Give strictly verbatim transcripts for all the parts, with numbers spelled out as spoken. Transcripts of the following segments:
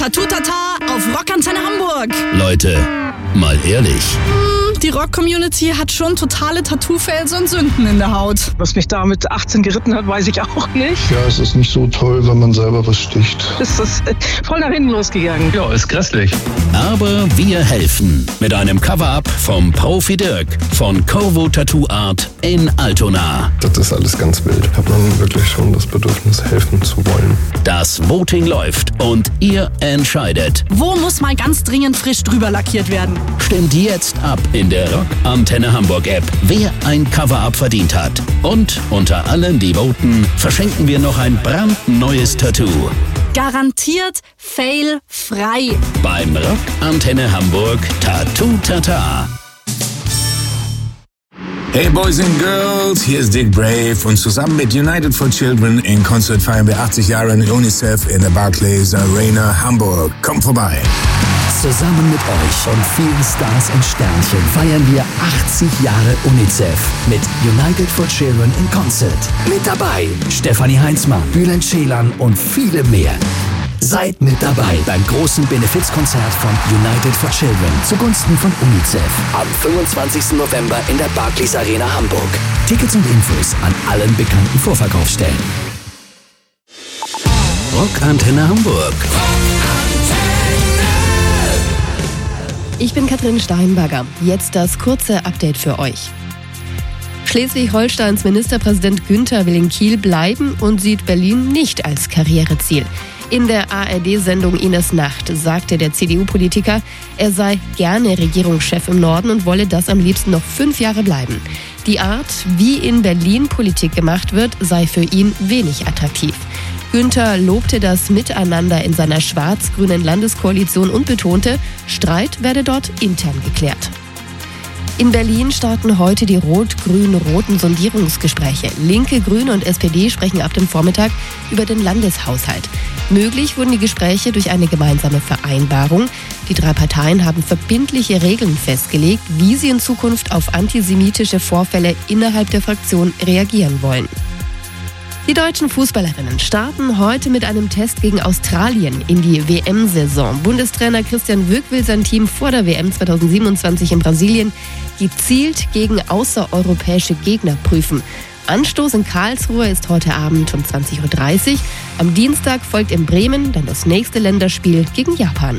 Tattoo-Tata auf Rockantenne Hamburg. Leute, mal ehrlich. Die Rock-Community hat schon totale Tattoo-Fails und Sünden in der Haut. Was mich da mit achtzehn geritten hat, weiß ich auch nicht. Ja, es ist nicht so toll, wenn man selber was sticht. Ist das voll nach hinten losgegangen. Ja, ist grässlich. Aber wir helfen mit einem Cover-Up vom Profi Dirk von Corvo Tattoo Art in Altona. Das ist alles ganz wild. Hat man wirklich schon das Bedürfnis, helfen zu wollen. Das Voting läuft und ihr entscheidet. Wo muss mal ganz dringend frisch drüber lackiert werden? Stimmt jetzt ab in der Rockantenne Hamburg App, wer ein Cover-Up verdient hat. Und unter allen, die voten, verschenken wir noch ein brandneues Tattoo. Garantiert failfrei. Beim Rockantenne Hamburg Tattoo Tata. Hey Boys and Girls, hier ist Dick Brave und zusammen mit United for Children in Konzert feiern wir achtzig Jahre UNICEF in der Barclays Arena Hamburg. Kommt vorbei! Zusammen mit euch und vielen Stars und Sternchen feiern wir achtzig Jahre UNICEF mit United for Children in Konzert. Mit dabei Stefanie Heinzmann, Bülent Ceylan und viele mehr. Seid mit dabei beim großen Benefizkonzert von United for Children zugunsten von UNICEF am fünfundzwanzigsten November in der Barclays Arena Hamburg. Tickets und Infos an allen bekannten Vorverkaufsstellen. Rockantenne Hamburg. Ich bin Katrin Steinberger. Jetzt das kurze Update für euch. Schleswig-Holsteins Ministerpräsident Günther will in Kiel bleiben und sieht Berlin nicht als Karriereziel. In der A R D-Sendung Ines Nacht sagte der C D U-Politiker, er sei gerne Regierungschef im Norden und wolle das am liebsten noch fünf Jahre bleiben. Die Art, wie in Berlin Politik gemacht wird, sei für ihn wenig attraktiv. Günther lobte das Miteinander in seiner schwarz-grünen Landeskoalition und betonte, Streit werde dort intern geklärt. In Berlin starten heute die rot-grün-roten Sondierungsgespräche. Linke, Grüne und S P D sprechen ab dem Vormittag über den Landeshaushalt. Möglich wurden die Gespräche durch eine gemeinsame Vereinbarung. Die drei Parteien haben verbindliche Regeln festgelegt, wie sie in Zukunft auf antisemitische Vorfälle innerhalb der Fraktion reagieren wollen. Die deutschen Fußballerinnen starten heute mit einem Test gegen Australien in die W M-Saison. Bundestrainer Christian Wöck will sein Team vor der W M zweitausendsiebenundzwanzig in Brasilien gezielt gegen außereuropäische Gegner prüfen. Anstoß in Karlsruhe ist heute Abend um zwanzig Uhr dreißig. Am Dienstag folgt in Bremen dann das nächste Länderspiel gegen Japan.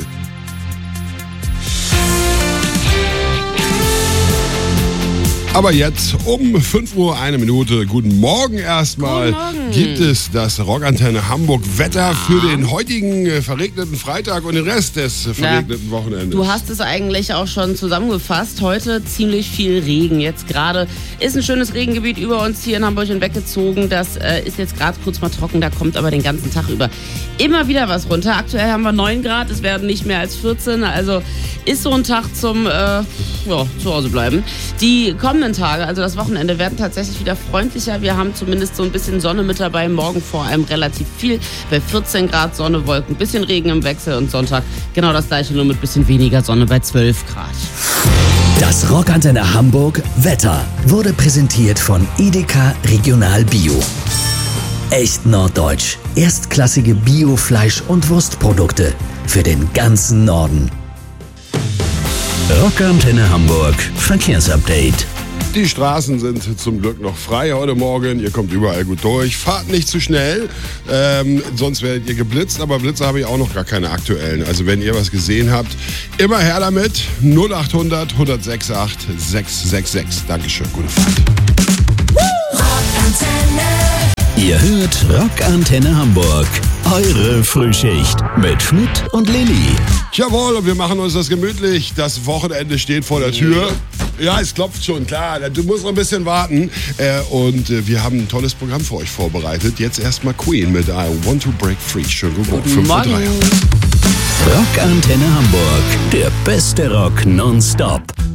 Aber jetzt um fünf Uhr eine Minute. Guten Morgen erstmal. Guten Morgen. Gibt es das Rockantenne Hamburg Wetter für den heutigen äh, verregneten Freitag und den Rest des äh, verregneten Na, Wochenendes? Du hast es eigentlich auch schon zusammengefasst. Heute ziemlich viel Regen. Jetzt gerade ist ein schönes Regengebiet über uns hier in Hamburg hinweggezogen. Das äh, ist jetzt gerade kurz mal trocken, da kommt aber den ganzen Tag über immer wieder was runter. Aktuell haben wir neun Grad, es werden nicht mehr als vierzehn. Also ist so ein Tag zum äh, ja, zu Hause bleiben. Die kommenden Tage, also das Wochenende, werden tatsächlich wieder freundlicher. Wir haben zumindest so ein bisschen Sonne mit dabei. Morgen vor allem relativ viel. Bei vierzehn Grad Sonne, Wolken, bisschen Regen im Wechsel und Sonntag genau das gleiche, nur mit bisschen weniger Sonne bei zwölf Grad. Das Rockantenne Hamburg Wetter wurde präsentiert von Edeka Regional Bio. Echt norddeutsch. Erstklassige Bio-Fleisch- und Wurstprodukte für den ganzen Norden. Rockantenne Hamburg Verkehrsupdate. Die Straßen sind zum Glück noch frei heute Morgen. Ihr kommt überall gut durch. Fahrt nicht zu schnell, ähm, sonst werdet ihr geblitzt. Aber Blitze habe ich auch noch gar keine aktuellen. Also wenn ihr was gesehen habt, immer her damit. null acht hundert, hundertsechs acht, sechs sechs sechs. Dankeschön, gute Fahrt. Ihr hört Rockantenne Hamburg. Eure Frühschicht mit Schmidt und Lilly. Jawohl, und wir machen uns das gemütlich. Das Wochenende steht vor der Tür. Ja, es klopft schon, klar. Du musst noch ein bisschen warten. Äh, und äh, wir haben ein tolles Programm für euch vorbereitet. Jetzt erstmal Queen mit I Want to Break Free. Schönen guten Morgen. Guten Morgen. Rockantenne Hamburg. Der beste Rock nonstop.